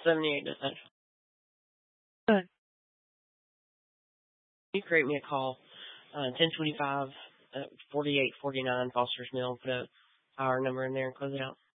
78 Essential. Good. You create me a call, 1025 4849 Foster's Mill. Put our number in there and close it out.